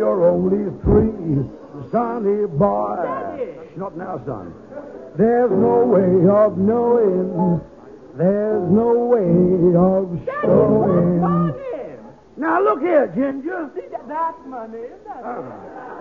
you're only 3, sonny boy. Daddy. Shh, not now, son. There's no way of knowing. There's no way of Daddy, showing. what's on him? Now, look here, Ginger. See, that's my name. That's Ah.